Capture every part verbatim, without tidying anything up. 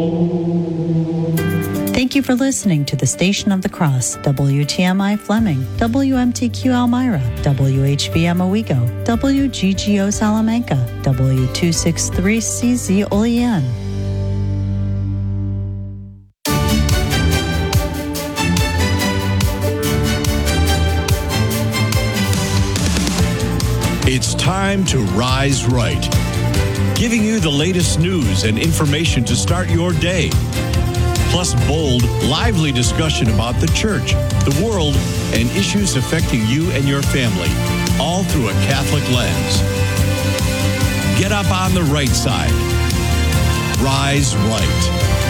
Thank you for listening to the Station of the Cross, W T M I Fleming, W M T Q Elmira, W H V M Owego, W G G O Salamanca, W two sixty-three C Z Olean. It's time to Rise Right, giving you the latest news and information to start your day. Plus bold, lively discussion about the church, the world, and issues affecting you and your family, all through a Catholic lens. Get up on the right side. Rise Right.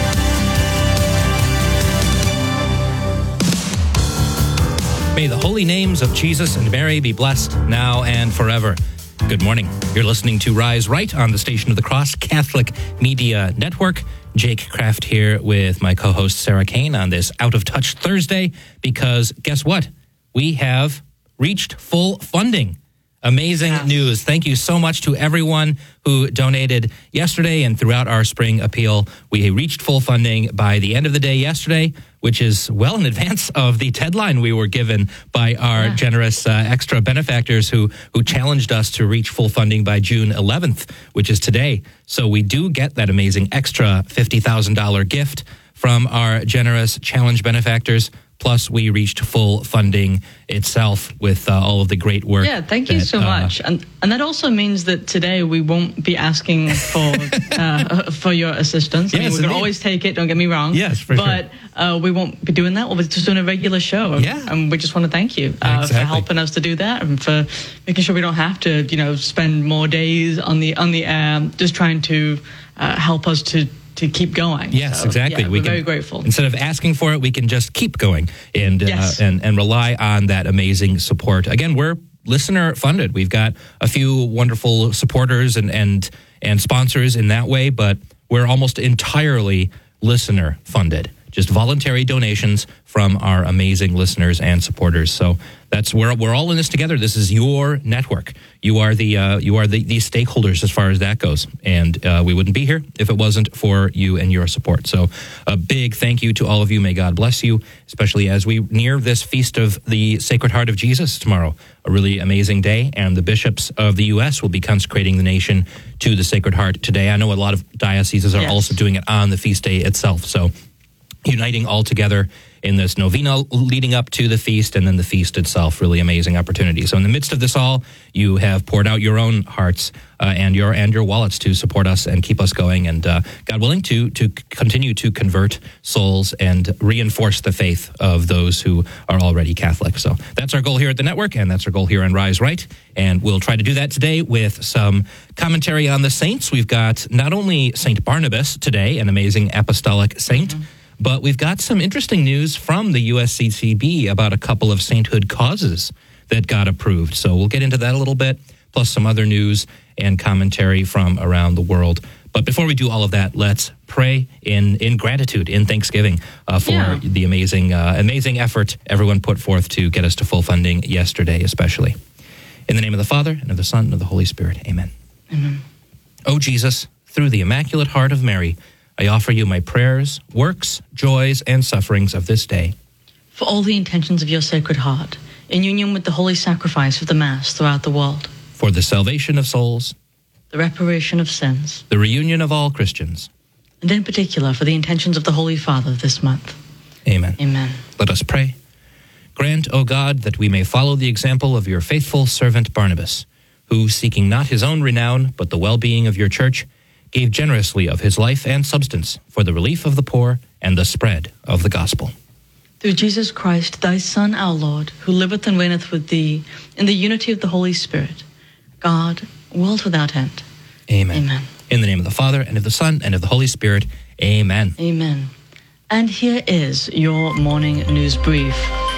May the holy names of Jesus and Mary be blessed now and forever. Good morning. You're listening to Rise Right on the Station of the Cross Catholic Media Network. Jake Kraft here with my co-host Sarah Kane on this Out of Touch Thursday, because guess what? We have reached full funding. Amazing yeah. news. Thank you so much to everyone who donated yesterday and throughout our spring appeal. We reached full funding by the end of the day yesterday, which is well in advance of the deadline we were given by our yeah. generous uh, extra benefactors who who challenged us to reach full funding by June eleventh, which is today. So we do get that amazing extra fifty thousand dollars gift from our generous challenge benefactors. Plus, we reached full funding itself with uh, all of the great work. Yeah, thank you that, so uh, much. And and that also means that today we won't be asking for uh, for your assistance. I yes, mean, we can indeed. always take it, don't get me wrong. Yes, for but, sure. But uh, we won't be doing that. We'll be just doing a regular show. Yeah. And we just want to thank you uh, exactly. for helping us to do that and for making sure we don't have to, you know, spend more days on the, on the air just trying to uh, help us to to keep going. Yes, so, exactly. Yeah, we we're can, very grateful. Instead of asking for it, we can just keep going and, yes. uh, and and rely on that amazing support. Again, we're listener funded. We've got a few wonderful supporters and and and sponsors in that way, but we're almost entirely listener funded. Just voluntary donations from our amazing listeners and supporters. So that's we're we're all in this together. This is your network. You are the uh, you are the, the stakeholders as far as that goes, and uh, we wouldn't be here if it wasn't for you and your support. So a big thank you to all of you. May God bless you, especially as we near this feast of the Sacred Heart of Jesus tomorrow. A really amazing day, and the bishops of the U S will be consecrating the nation to the Sacred Heart today. I know a lot of dioceses are yes. also doing it on the feast day itself. So uniting all together in this novena leading up to the feast and then the feast itself, really amazing opportunity. So in the midst of this all, you have poured out your own hearts uh, and your and your wallets to support us and keep us going, and uh, God willing to to continue to convert souls and reinforce the faith of those who are already Catholic. So that's our goal here at the network, and that's our goal here on Rise Right, and we'll try to do that today with some commentary on the saints. We've got not only Saint Barnabas today, an amazing apostolic saint, mm-hmm. but we've got some interesting news from the U S C C B about a couple of sainthood causes that got approved. So we'll get into that a little bit, plus some other news and commentary from around the world. But before we do all of that, let's pray in, in gratitude, in thanksgiving uh, for yeah. the amazing, uh, amazing effort everyone put forth to get us to full funding yesterday, especially. In the name of the Father, and of the Son, and of the Holy Spirit. Amen. Amen. O Jesus, through the Immaculate Heart of Mary, I offer you my prayers, works, joys, and sufferings of this day. For all the intentions of your Sacred Heart, in union with the holy sacrifice of the Mass throughout the world. For the salvation of souls. The reparation of sins. The reunion of all Christians. And in particular, for the intentions of the Holy Father this month. Amen. Amen. Let us pray. Grant, O God, that we may follow the example of your faithful servant Barnabas, who, seeking not his own renown, but the well-being of your church, gave generously of his life and substance for the relief of the poor and the spread of the gospel. Through Jesus Christ, thy Son, our Lord, who liveth and reigneth with thee in the unity of the Holy Spirit, God, world without end. Amen. Amen. In the name of the Father, and of the Son, and of the Holy Spirit. Amen. Amen. And here is your morning news brief.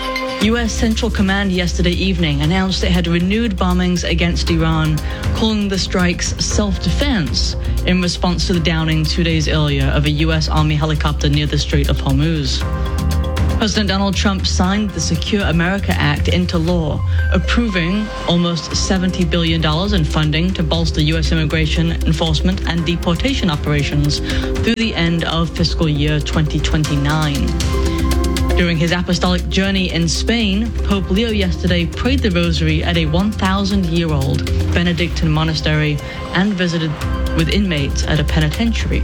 U S Central Command yesterday evening announced it had renewed bombings against Iran, calling the strikes self-defense in response to the downing two days earlier of a U S Army helicopter near the Strait of Hormuz. President Donald Trump signed the Secure America Act into law, approving almost seventy billion dollars in funding to bolster U S immigration enforcement and deportation operations through the end of fiscal year twenty twenty-nine. During his apostolic journey in Spain, Pope Leo yesterday prayed the rosary at a one thousand year old Benedictine monastery and visited with inmates at a penitentiary.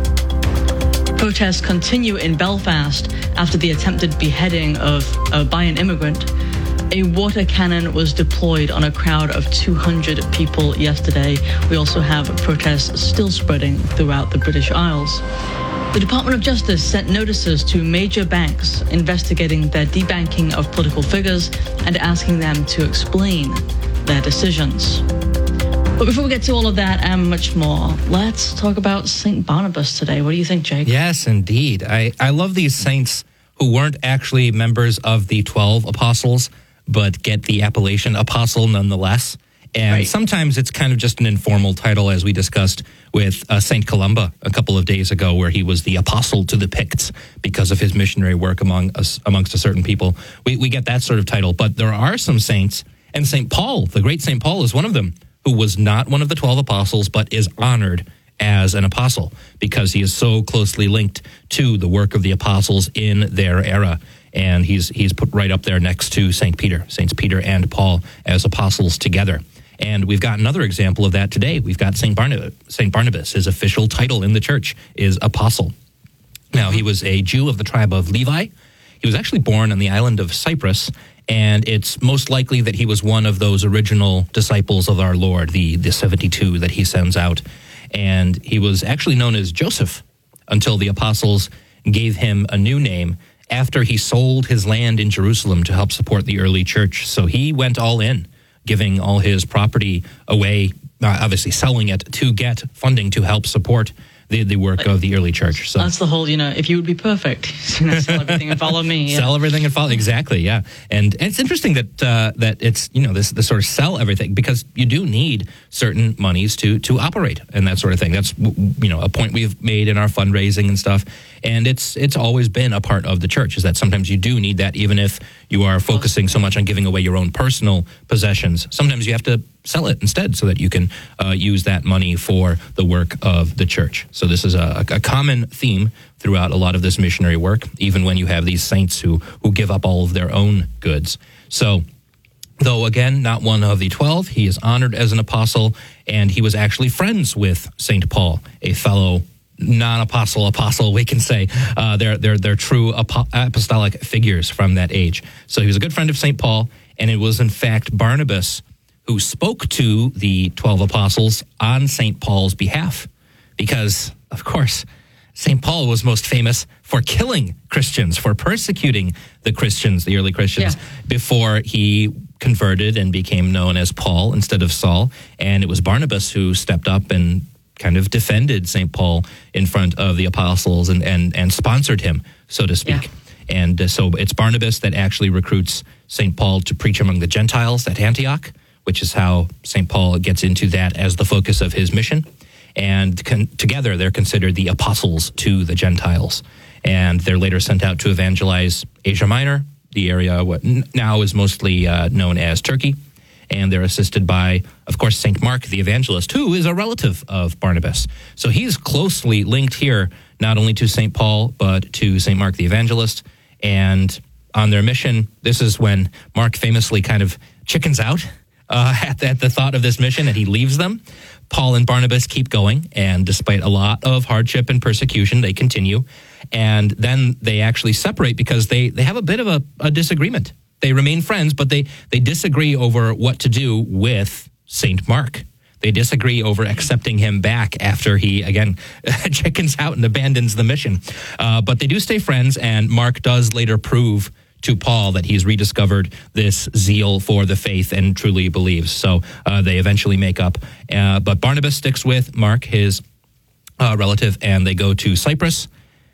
Protests continue in Belfast after the attempted beheading of uh, by an immigrant. A water cannon was deployed on a crowd of two hundred people yesterday. We also have protests still spreading throughout the British Isles. The Department of Justice sent notices to major banks investigating their debanking of political figures and asking them to explain their decisions. But before we get to all of that and much more, let's talk about Saint Barnabas today. What do you think, Jake? Yes, indeed. I, I love these saints who weren't actually members of the twelve apostles, but get the appellation apostle nonetheless. And right. Sometimes it's kind of just an informal title, as we discussed with uh, Saint Columba a couple of days ago, where he was the apostle to the Picts because of his missionary work among us, amongst a certain people. We, we get that sort of title. But there are some saints, and Saint Paul, the great Saint Paul, is one of them, who was not one of the twelve apostles, but is honored as an apostle because he is so closely linked to the work of the apostles in their era. And he's he's put right up there next to Saint Peter, Saints Peter and Paul as apostles together. And we've got another example of that today. We've got Saint Barnabas. Saint Barnabas, his official title in the church is apostle. Now, he was a Jew of the tribe of Levi. He was actually born on the island of Cyprus, and it's most likely that he was one of those original disciples of our Lord, the, the seventy-two that he sends out. And he was actually known as Joseph until the apostles gave him a new name after he sold his land in Jerusalem to help support the early church. So he went all in, giving all his property away, uh, obviously selling it to get funding to help support the, the work of the early church. So that's the whole, you know, if you would be perfect, you know, sell everything and follow me. Yeah. Sell everything and follow, exactly, yeah. And, and it's interesting that uh, that it's, you know, this, this sort of sell everything, because you do need certain monies to to operate and that sort of thing. That's, you know, a point we've made in our fundraising and stuff. And it's it's always been a part of the church, is that sometimes you do need that, even if you are focusing so much on giving away your own personal possessions. Sometimes you have to sell it instead so that you can uh, use that money for the work of the church. So this is a, a common theme throughout a lot of this missionary work, even when you have these saints who, who give up all of their own goods. So, though, again, not one of the twelve, he is honored as an apostle, and he was actually friends with Saint Paul, a fellow non-apostle apostle, we can say. Uh, they're, they're, they're true apo- apostolic figures from that age. So he was a good friend of Saint Paul, and it was, in fact, Barnabas who spoke to the twelve apostles on Saint Paul's behalf. Because, of course, Saint Paul was most famous for killing Christians, for persecuting the Christians, the early Christians, yeah. before he converted and became known as Paul instead of Saul. And it was Barnabas who stepped up and kind of defended Saint Paul in front of the apostles and, and, and sponsored him, so to speak. Yeah. And uh, so it's Barnabas that actually recruits Saint Paul to preach among the Gentiles at Antioch, which is how Saint Paul gets into that as the focus of his mission. And con- together they're considered the apostles to the Gentiles. And they're later sent out to evangelize Asia Minor, the area what n- now is mostly uh, known as Turkey. And they're assisted by, of course, Saint Mark the Evangelist, who is a relative of Barnabas. So he's closely linked here, not only to Saint Paul, but to Saint Mark the Evangelist. And on their mission, this is when Mark famously kind of chickens out uh, at, the, at the thought of this mission, and he leaves them. Paul and Barnabas keep going, and despite a lot of hardship and persecution, they continue. And then they actually separate because they, they have a bit of a, a disagreement. They remain friends, but they, they disagree over what to do with Saint Mark. They disagree over accepting him back after he, again, chickens out and abandons the mission. Uh, but they do stay friends, and Mark does later prove to Paul that he's rediscovered this zeal for the faith and truly believes. So uh, they eventually make up. Uh, but Barnabas sticks with Mark, his uh, relative, and they go to Cyprus.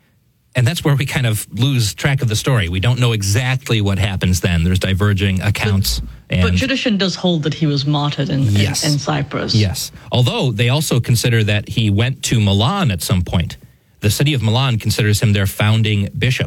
And that's where we kind of lose track of the story. We don't know exactly what happens then. There's diverging accounts. But, and, but tradition does hold that he was martyred in, yes. in, in Cyprus. Yes. Although they also consider that he went to Milan at some point. The city of Milan considers him their founding bishop.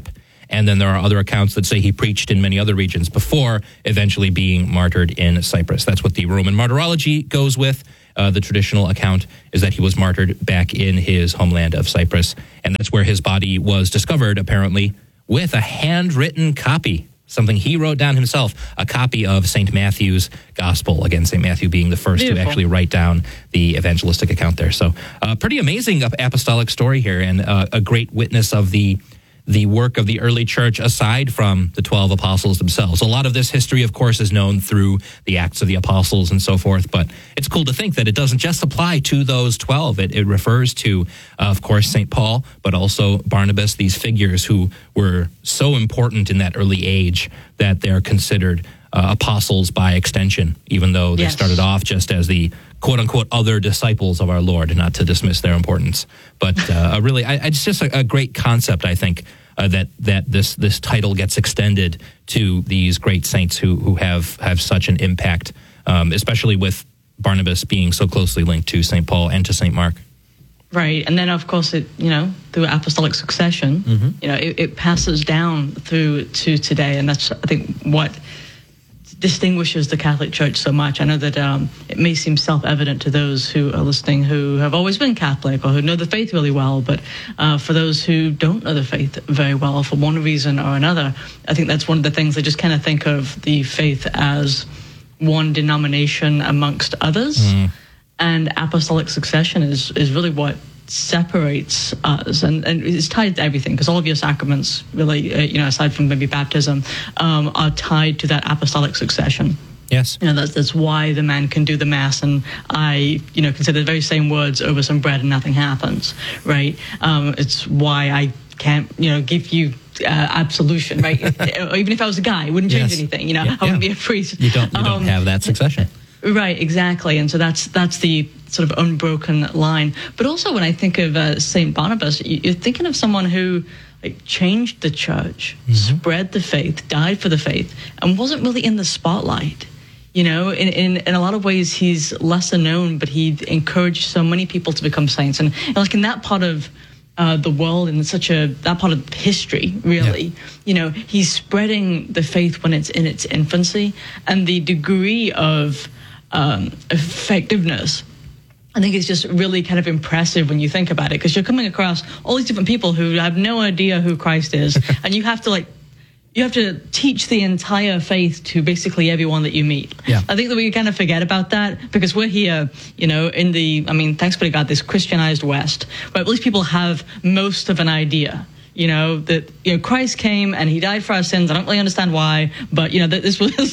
And then there are other accounts that say he preached in many other regions before eventually being martyred in Cyprus. That's what the Roman martyrology goes with. Uh, the traditional account is that he was martyred back in his homeland of Cyprus. And that's where his body was discovered, apparently, with a handwritten copy, something he wrote down himself, a copy of Saint Matthew's Gospel. Again, Saint Matthew being the first Beautiful. to actually write down the evangelistic account there. So uh, pretty amazing apostolic story here, and uh, a great witness of the the work of the early church aside from the twelve apostles themselves. A lot of this history, of course, is known through the Acts of the Apostles and so forth, but it's cool to think that it doesn't just apply to those twelve. It, it refers to, uh, of course, Saint Paul, but also Barnabas, these figures who were so important in that early age that they're considered uh, apostles by extension, even though they Yes. started off just as the quote-unquote other disciples of our Lord, not to dismiss their importance. But uh, a really, I, it's just a, a great concept, I think, uh, that that this this title gets extended to these great saints who who have, have such an impact, um, especially with Barnabas being so closely linked to Saint Paul and to Saint Mark. Right, and then of course it, you know, through apostolic succession, Mm-hmm. you know, it, it passes down through to today, and that's I think what distinguishes the Catholic Church so much. I know that um, it may seem self-evident to those who are listening who have always been Catholic or who know the faith really well, but uh, for those who don't know the faith very well for one reason or another, I think that's one of the things they just kind of think of the faith as one denomination amongst others. Mm. And apostolic succession is, is really what separates us, and, and it's tied to everything, because all of your sacraments really, uh, you know, aside from maybe baptism, um, are tied to that apostolic succession. Yes. You know, that's, that's why the man can do the Mass, and I, you know, can say the very same words over some bread and nothing happens, right? Um, it's why I can't, you know, give you uh, absolution, right? Even if I was a guy, it wouldn't change Yes. anything, you know, Yeah, I wouldn't yeah. be a priest. You don't, you don't Um, have that succession. Right, exactly. And so that's that's the sort of unbroken line. But also when I think of uh, Saint Barnabas, you- you're thinking of someone who like changed the church, Mm-hmm. spread the faith, died for the faith, and wasn't really in the spotlight. You know, in, in, in a lot of ways, he's lesser known, but he encouraged so many people to become saints. And, and like in that part of uh, the world, in such a, that part of history, really, Yeah. you know, he's spreading the faith when it's in its infancy, and the degree of um, effectiveness, I think it's just really kind of impressive when you think about it, because you're coming across all these different people who have no idea who Christ is, and you have to like, you have to teach the entire faith to basically everyone that you meet. Yeah. I think that we kind of forget about that, because we're here, you know, in the, I mean, thanks be to God, this Christianized West, where at least people have most of an idea. You know, that, you know, Christ came and he died for our sins. I don't really understand why, but, you know, that this was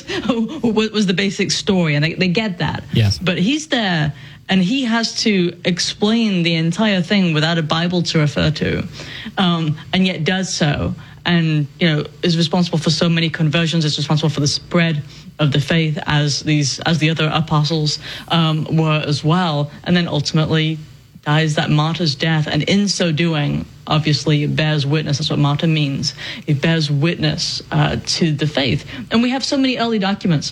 was the basic story, and they, they get that. Yes. But he's there, and he has to explain the entire thing without a Bible to refer to, um, and yet does so. And, you know, is responsible for so many conversions, is responsible for the spread of the faith as these as the other apostles um, were as well. And then ultimately dies that martyr's death, and in so doing, obviously, it bears witness. That's what martyr means. It bears witness uh, to the faith. And we have so many early documents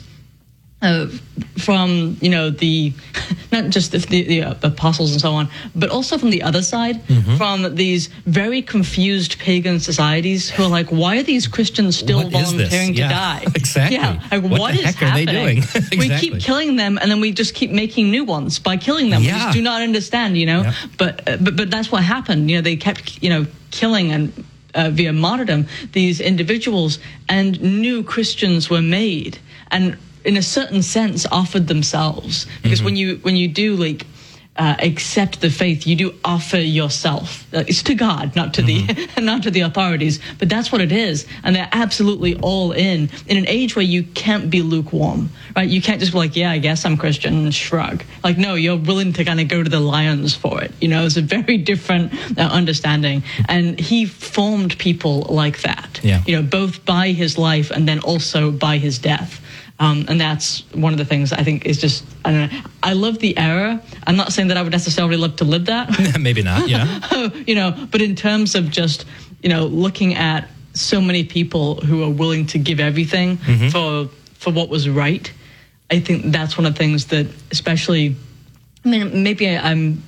uh, from, you know, the, not just the, the, the apostles and so on, but also from the other side, mm-hmm. from these very confused pagan societies who are like, why are these Christians still What is this? volunteering Yeah, to die? exactly. Yeah, like, What what the is heck are they happening? doing? We Exactly. keep killing them, and then we just keep making new ones by killing them. Yeah. We just do not understand, you know? Yeah. But, uh, but, but that's what happened. You know, they kept, you know, killing and uh, via martyrdom these individuals, and new Christians were made, and in a certain sense offered themselves, because mm-hmm. when you when you do like uh, accept the faith, you do offer yourself. Uh, it's to God, not to mm-hmm. the not to the authorities, but that's what it is. And they're absolutely all in in an age where you can't be lukewarm, right? You can't just be like, yeah, I guess I'm Christian, and shrug. Like, no, you're willing to kind of go to the lions for it. You know, it's a very different uh, understanding. And he formed people like that. Yeah. You know, both by his life and then also by his death. Um, and that's one of the things I think is just, I don't know, I love the era. I'm not saying that I would necessarily love to live that. Maybe not, yeah. You know, but in terms of just, you know, looking at so many people who are willing to give everything mm-hmm. for for what was right, I think that's one of the things that especially, I mean, maybe I, I'm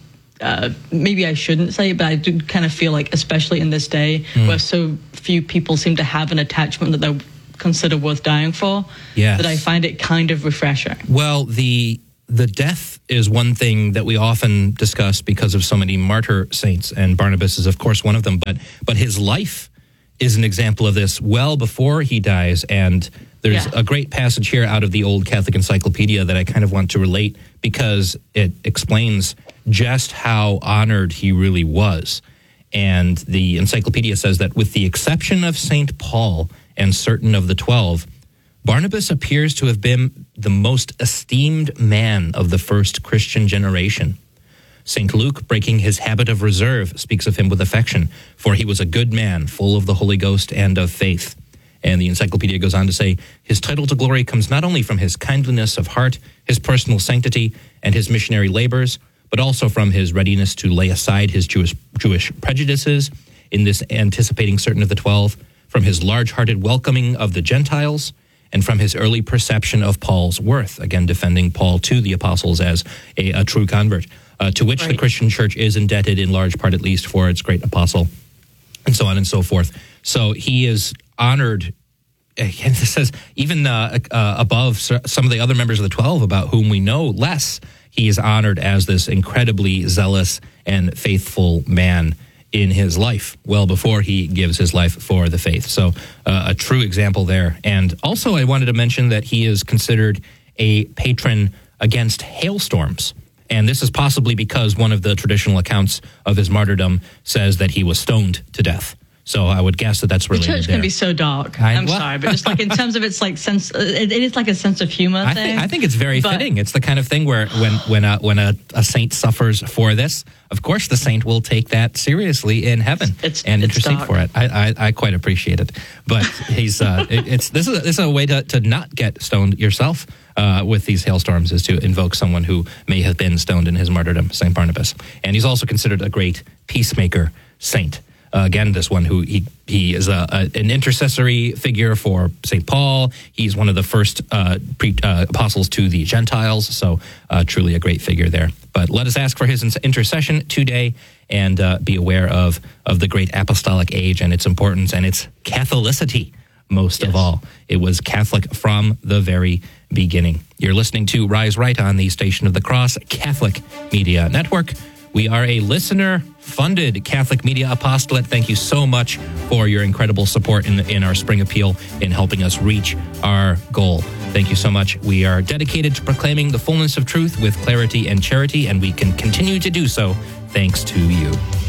uh, maybe I shouldn't say, but I do kind of feel like, especially in this day mm. where so few people seem to have an attachment that they consider worth dying for, yes. that I find it kind of refreshing. Well, the the death is one thing that we often discuss because of so many martyr saints, and Barnabas is, of course, one of them. But but his life is an example of this well before he dies, and there's yeah. a great passage here out of the Old Catholic Encyclopedia that I kind of want to relate because it explains just how honored he really was. And the encyclopedia says that with the exception of Saint Paul and certain of the twelve, Barnabas appears to have been the most esteemed man of the first Christian generation. Saint Luke, breaking his habit of reserve, speaks of him with affection, for he was a good man, full of the Holy Ghost and of faith. And the encyclopedia goes on to say, his title to glory comes not only from his kindliness of heart, his personal sanctity, and his missionary labors, but also from his readiness to lay aside his Jewish, Jewish prejudices in this anticipating certain of the twelve, from his large-hearted welcoming of the Gentiles, and from his early perception of Paul's worth, again defending Paul to the apostles as a, a true convert, uh, to which right. the Christian church is indebted in large part at least for its great apostle, and so on and so forth. So he is honored, and this says even uh, uh, above some of the other members of the twelve about whom we know less, he is honored as this incredibly zealous and faithful man in his life, well before he gives his life for the faith. So uh, a true example there. And also I wanted to mention that he is considered a patron against hailstorms. And this is possibly because one of the traditional accounts of his martyrdom says that he was stoned to death. So I would guess that that's related there. The church can be so dark. I, I'm well, sorry, but just like in terms of its like sense, it, it is like a sense of humor I thing. Think, I think it's very but, fitting. It's the kind of thing where when when a, when a, a saint suffers for this, of course the saint will take that seriously in heaven it's, and it's intercede dark. for it. I, I I quite appreciate it. But he's uh, it, it's this is a, this is a way to to not get stoned yourself. Uh, with these hailstorms is to invoke someone who may have been stoned in his martyrdom, Saint Barnabas. And he's also considered a great peacemaker saint. Uh, again, this one who he he is a, a, an intercessory figure for Saint Paul. He's one of the first uh, pre, uh, apostles to the Gentiles, so uh, truly a great figure there. But let us ask for his intercession today and uh, be aware of, of the great apostolic age and its importance and its Catholicity, most yes. of all. It was Catholic from the very beginning. You're listening to Rise Right on the Station of the Cross Catholic Media Network. We are a listener-funded Catholic media apostolate. Thank you so much for your incredible support in, the, in our spring appeal in helping us reach our goal. Thank you so much. We are dedicated to proclaiming the fullness of truth with clarity and charity, and we can continue to do so thanks to you.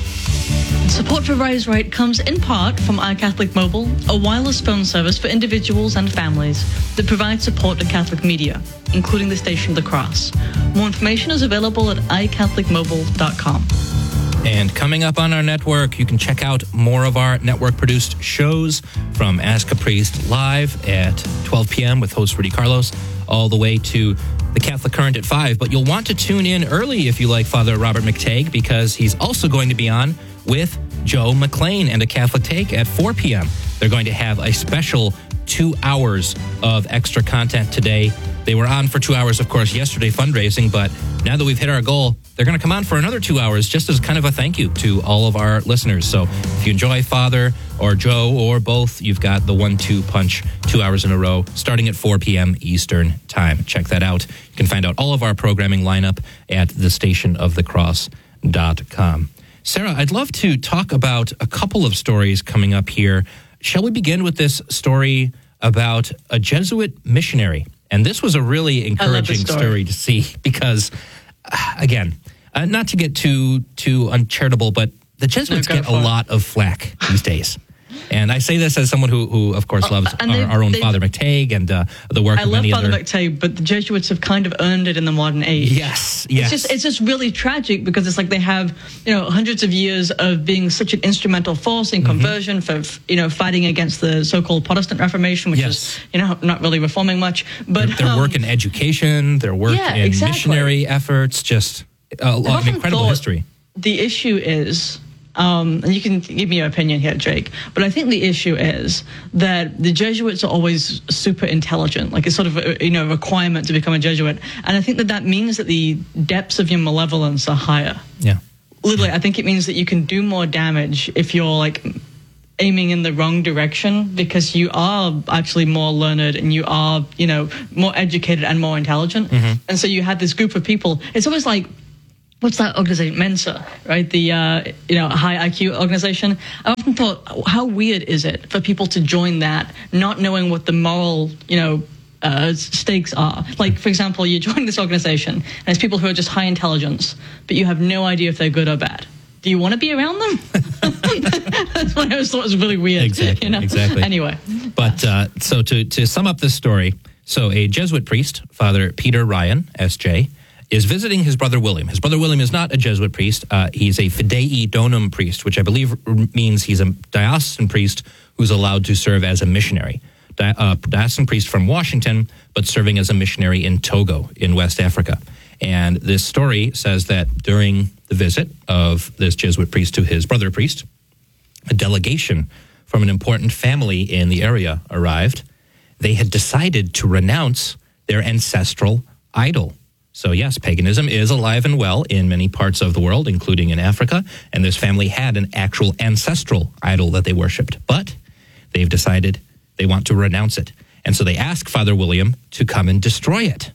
Support for Rise Right comes in part from iCatholic Mobile, a wireless phone service for individuals and families that provides support to Catholic media, including the Station of the Cross. More information is available at i catholic mobile dot com. And coming up on our network, you can check out more of our network-produced shows from Ask a Priest Live at twelve p.m. with host Rudy Carlos, all the way to The Catholic Current at five. But you'll want to tune in early if you like Father Robert McTague, because he's also going to be on with Joe McLean and A Catholic Take at four p.m. They're going to have a special two hours of extra content today. They were on for two hours, of course, yesterday fundraising, but now that we've hit our goal, they're going to come on for another two hours just as kind of a thank you to all of our listeners. So if you enjoy Father or Joe or both, you've got the one two punch two hours in a row starting at four p.m. Eastern Time. Check that out. You can find out all of our programming lineup at the station of the cross dot com. Sarah, I'd love to talk about a couple of stories coming up here. Shall we begin with this story about a Jesuit missionary? And this was a really encouraging story. story to see because, uh, again, uh, not to get too too uncharitable, but the Jesuits get a lot of flack these days. And I say this as someone who, who of course, loves uh, our, our own Father McTague and uh, the work I of many other... I love Father McTague, but the Jesuits have kind of earned it in the modern age. Yes, yes. It's just, it's just really tragic because it's like they have, you know, hundreds of years of being such an instrumental force in conversion mm-hmm. for, you know, fighting against the so-called Protestant Reformation, which yes. is, you know, not really reforming much. But Their, their um, work in education, their work yeah, in exactly. missionary efforts, just a, an incredible history. The issue is... Um, and you can give me your opinion here, Jake, but I think the issue is that the Jesuits are always super intelligent, like it's sort of a, you know, requirement to become a Jesuit. And I think that that means that the depths of your malevolence are higher. Yeah. literally, I think it means that you can do more damage if you're like aiming in the wrong direction, because you are actually more learned and you are, you know, more educated and more intelligent. Mm-hmm. And so you had this group of people. It's almost like, what's that organization? Mensa, right? The, uh, you know, high I Q organization. I often thought, how weird is it for people to join that, not knowing what the moral, you know, uh, stakes are? Like, for example, you join this organization and it's people who are just high intelligence, but you have no idea if they're good or bad. Do you want to be around them? That's what I always thought was really weird. Exactly. You know? Exactly. Anyway. But uh, so to, to sum up this story, so a Jesuit priest, Father Peter Ryan, S J, is visiting his brother William. His brother William is not a Jesuit priest. Uh, he's a Fidei Donum priest, which I believe means he's a diocesan priest who's allowed to serve as a missionary. Di- uh, diocesan priest from Washington, but serving as a missionary in Togo in West Africa. And this story says that during the visit of this Jesuit priest to his brother priest, a delegation from an important family in the area arrived. They had decided to renounce their ancestral idol. So yes, paganism is alive and well in many parts of the world, including in Africa. And this family had an actual ancestral idol that they worshipped. But they've decided they want to renounce it. And so they ask Father William to come and destroy it.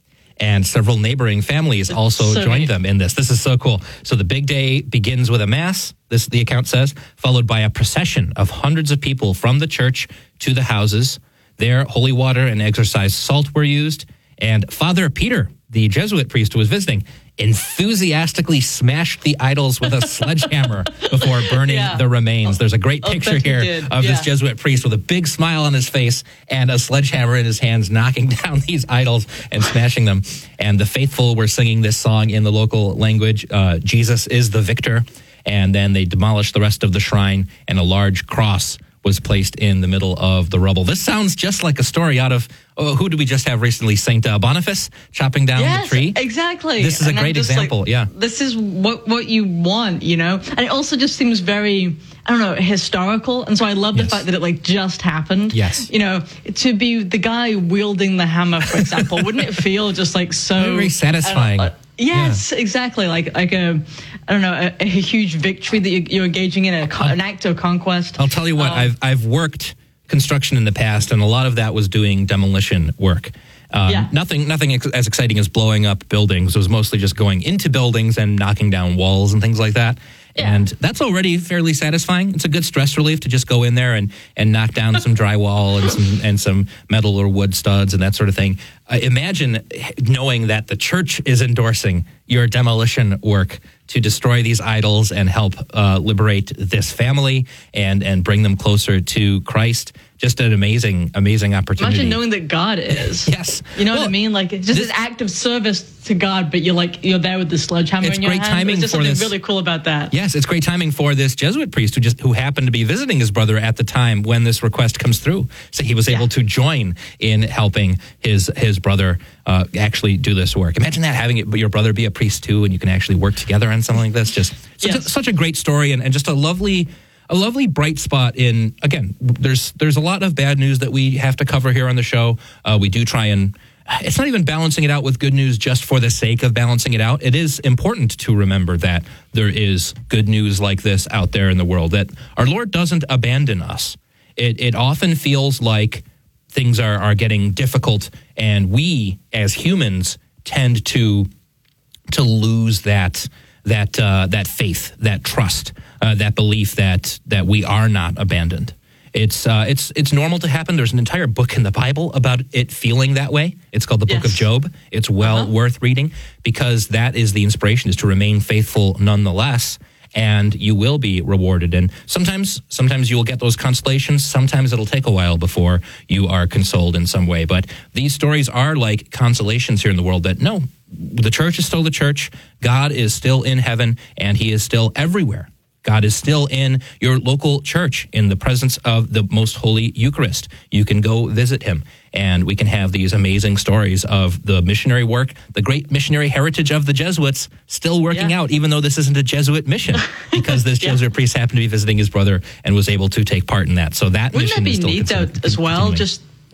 And several neighboring families also so joined neat. them in this. This is so cool. So the big day begins with a mass, this the account says, followed by a procession of hundreds of people from the church to the houses. There, holy water and exorcised salt were used. And Father Peter, the Jesuit priest who was visiting, enthusiastically smashed the idols with a sledgehammer before burning Yeah. the remains. There's a great I'll picture bet he here did. of Yeah. this Jesuit priest with a big smile on his face and a sledgehammer in his hands, knocking down these idols and smashing them. And the faithful were singing this song in the local language, uh, Jesus is the victor. And then they demolished the rest of the shrine, and a large cross was placed in the middle of the rubble. This sounds just like a story out of, oh, who did we just have recently? Saint uh, Boniface chopping down Yes, the tree? exactly. This is And a I'm great just example, like, yeah. This is what what you want, you know? And it also just seems very, I don't know, historical. And so I love the Yes. fact that it like just happened. Yes. You know, to be the guy wielding the hammer, for example, wouldn't it feel just like so... Very satisfying. I don't know, uh, Yes, yeah. exactly. Like like a, I don't know, a, a huge victory that you, you're engaging in, a, an act of conquest. I'll tell you what, um, I've I've worked construction in the past, and a lot of that was doing demolition work. Um, yeah. Nothing nothing ex- as exciting as blowing up buildings. It was mostly just going into buildings and knocking down walls and things like that. Yeah. And that's already fairly satisfying. It's a good stress relief to just go in there and, and knock down some drywall and some and some metal or wood studs and that sort of thing. Uh, imagine knowing that the church is endorsing your demolition work to destroy these idols and help uh, liberate this family and, and bring them closer to Christ. Just an amazing, amazing opportunity. Imagine knowing that God is. Yes. You know well, what I mean? Like, it's just this, an act of service to God, but you're like, you're there with the sledgehammer it's in your great hand. timing There's just for something this. really cool about that. Yes, it's great timing for this Jesuit priest who just who happened to be visiting his brother at the time when this request comes through. So he was able Yeah. to join in helping his his brother uh, actually do this work. Imagine that, having it, your brother be a priest too, and you can actually work together on something like this. Just such, Yes. a, such a great story, and, and just a lovely. A lovely bright spot in, again, there's there's a lot of bad news that we have to cover here on the show. Uh, we do try and, it's not even balancing it out with good news just for the sake of balancing it out. It is important to remember that there is good news like this out there in the world, that our Lord doesn't abandon us. It, it often feels like things are, are getting difficult, and we as humans tend to to lose that that uh, that faith, that trust, uh, that belief that that we are not abandoned. It's uh, it's it's normal to happen. There's an entire book in the Bible about it feeling that way. It's called the Book Yes. of Job. It's well Uh-huh. worth reading, because that is the inspiration, is to remain faithful nonetheless, and you will be rewarded. And sometimes sometimes you will get those consolations. Sometimes it'll take a while before you are consoled in some way. But these stories are like consolations here in the world, that no, the church is still the church. God is still in heaven, and he is still everywhere. God is still in your local church, in the presence of the most holy Eucharist. You can go visit him, and we can have these amazing stories of the missionary work, the great missionary heritage of the Jesuits still working Yeah. out, even though this isn't a Jesuit mission, because this Yeah. Jesuit priest happened to be visiting his brother and was able to take part in that. So that Wouldn't mission that is be still neat, though, considered- as well? continuing. Just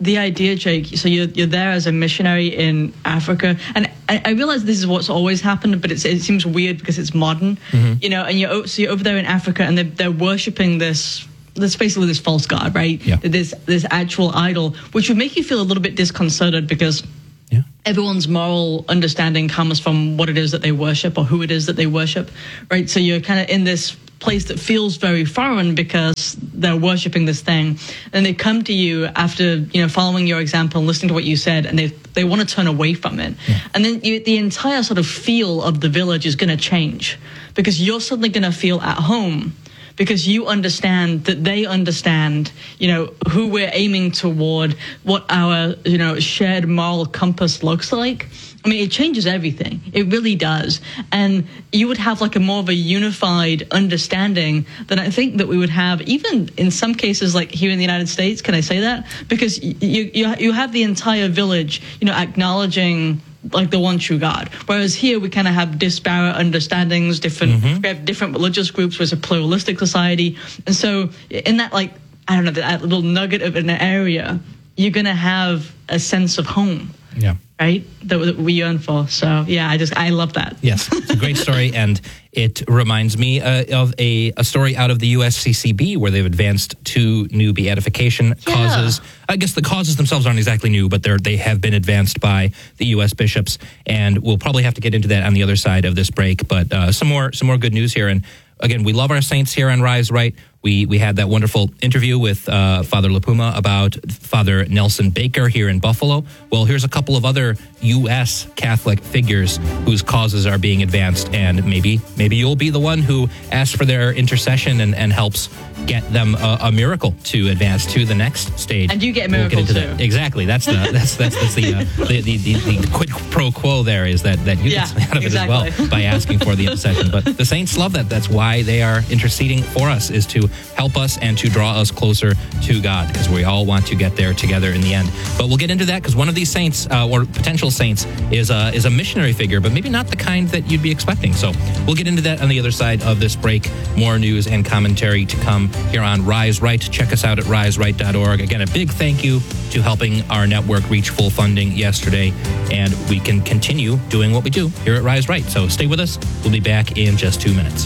the idea, Jake, so you're, you're there as a missionary in Africa, and I, I realize this is what's always happened, but it's, it seems weird because it's modern, mm-hmm. you know, and you're, so you're over there in Africa, and they're, they're worshipping this, this basically this false god, right? Yeah. This, this actual idol, which would make you feel a little bit disconcerted because yeah. everyone's moral understanding comes from what it is that they worship or who it is that they worship, right? So you're kind of in this place that feels very foreign because they're worshiping this thing, and they come to you after, you know, following your example and listening to what you said, and they they want to turn away from it. Yeah. And then you, the entire sort of feel of the village is going to change because you're suddenly going to feel at home because you understand that they understand, you know, who we're aiming toward, what our, you know, shared moral compass looks like. I mean, it changes everything. It really does. And you would have like a more of a unified understanding than I think that we would have even in some cases like here in the United States. Can I say that? Because you you, you have the entire village, you know, acknowledging like the one true God. Whereas here we kind of have disparate understandings, different, mm-hmm. we have different religious groups, we're a pluralistic society. And so in that, like, I don't know, that little nugget of an area, you're going to have a sense of home. Yeah. Right? That, that we yearn for. So, yeah, I just, I love that. Yes, it's a great story, and it reminds me uh, of a, a story out of the U S C C B where they've advanced two new beatification yeah. causes. I guess the causes themselves aren't exactly new, but they're, they have been advanced by the U S bishops, and we'll probably have to get into that on the other side of this break. But uh, some more some more good news here. And again, we love our saints here on Rise Right. We we had that wonderful interview with uh, Father LaPuma about Father Nelson Baker here in Buffalo. Well, here's a couple of other U S Catholic figures whose causes are being advanced, and maybe maybe you'll be the one who asks for their intercession and, and helps get them a, a miracle to advance to the next stage. And you get a miracle we'll get too. That. Exactly. That's the that's that's, that's the, uh, the, the, the the quid pro quo there is that that you yeah, get something out of exactly. it as well by asking for the intercession. But the saints love that. That's why they are interceding for us, is to help us and to draw us closer to God, because we all want to get there together in the end. But we'll get into that because one of these saints uh, or potential saints is a, is a missionary figure, but maybe not the kind that you'd be expecting. So we'll get into that on the other side of this break. More news and commentary to come here on Rise Right. Check us out at rise right dot org. Again, a big thank you to helping our network reach full funding yesterday, and we can continue doing what we do here at Rise Right. So stay with us. We'll be back in just two minutes.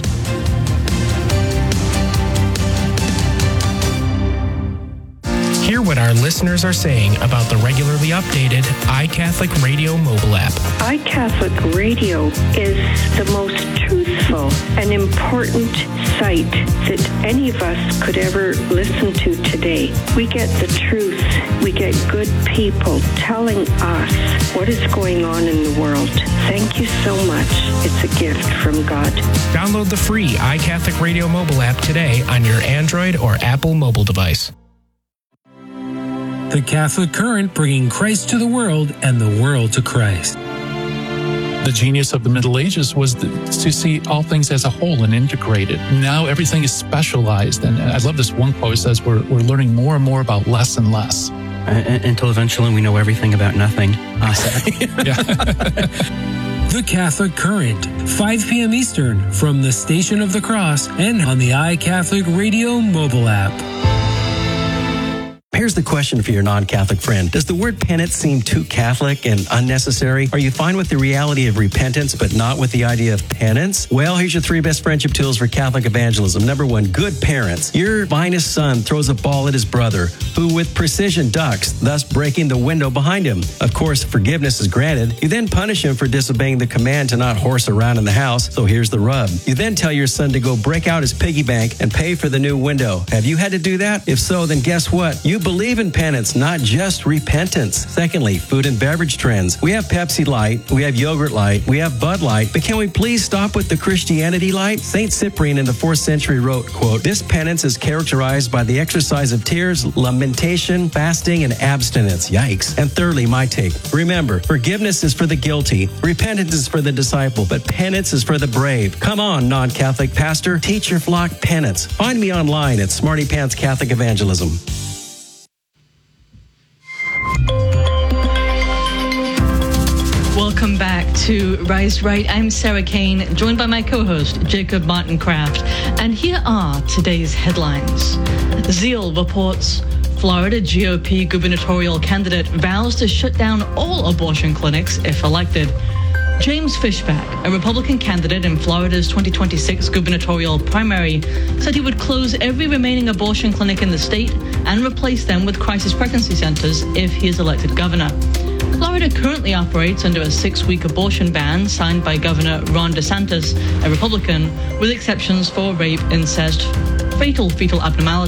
Hear what our listeners are saying about the regularly updated iCatholic Radio mobile app. iCatholic Radio is the most truthful and important site that any of us could ever listen to today. We get the truth. We get good people telling us what is going on in the world. Thank you so much. It's a gift from God. Download the free iCatholic Radio mobile app today on your Android or Apple mobile device. The Catholic Current, bringing Christ to the world and the world to Christ. The genius of the Middle Ages was the, to see all things as a whole and integrated. Now everything is specialized. And I love this one quote. It says we're, we're learning more and more about less and less. Uh, until eventually we know everything about nothing. Uh, The Catholic Current, five p.m. Eastern, from the Station of the Cross and on the iCatholic Radio mobile app. Here's the question for your non-Catholic friend. Does the word penance seem too Catholic and unnecessary? Are you fine with the reality of repentance, but not with the idea of penance? Well, here's your three best friendship tools for Catholic evangelism. Number one, good parents. Your finest son throws a ball at his brother, who with precision ducks, thus breaking the window behind him. Of course, forgiveness is granted. You then punish him for disobeying the command to not horse around in the house. So here's the rub. You then tell your son to go break out his piggy bank and pay for the new window. Have you had to do that? If so, then guess what? You believe in penance, not just repentance. Secondly, food and beverage trends. We have Pepsi Light, we have Yogurt Light, we have Bud Light, but can we please stop with the Christianity Light? Saint Cyprian in the fourth century wrote, quote, "This penance is characterized by the exercise of tears, lamentation, fasting, and abstinence." Yikes. And thirdly, my take. Remember, forgiveness is for the guilty, repentance is for the disciple, but penance is for the brave. Come on, non-Catholic pastor, teach your flock penance. Find me online at Smarty Pants Catholic Evangelism. Welcome back to Rise Right. I'm Sarah Kane, joined by my co-host, Jacob Martin Kraft. And here are today's headlines. Zeal reports Florida G O P gubernatorial candidate vows to shut down all abortion clinics if elected. James Fishback, a Republican candidate in Florida's twenty twenty-six gubernatorial primary, said he would close every remaining abortion clinic in the state and replace them with crisis pregnancy centers if he is elected governor. Florida currently operates under a six-week abortion ban signed by Governor Ron DeSantis, a Republican, with exceptions for rape, incest, fatal fetal abnormalities,